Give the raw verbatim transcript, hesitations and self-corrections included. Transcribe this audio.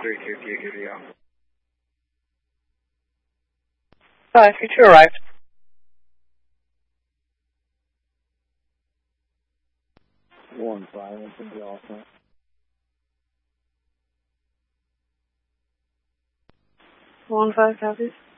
three two two, good to go. Five, future arrived. One five, that's going to be awesome. One five copies.